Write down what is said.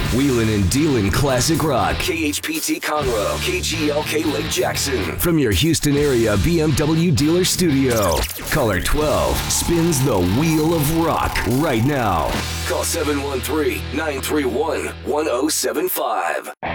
Wheelin' and dealin' classic rock. KHPT Conroe, KGLK Lake Jackson. From your Houston area BMW dealer studio. Caller 12 spins the wheel of rock right now. Call 713-931-1075.